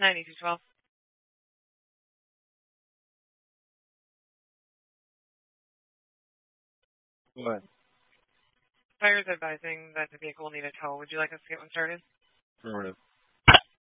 9212. What? Fire is advising that the vehicle will need a tow. Would you like us to get one started? Affirmative.